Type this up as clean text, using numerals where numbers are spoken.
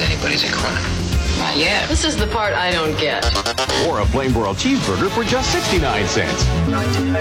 anybody's a crime. Not yet. This is the part I don't get. Or a plain broiled cheeseburger for just 69 cents.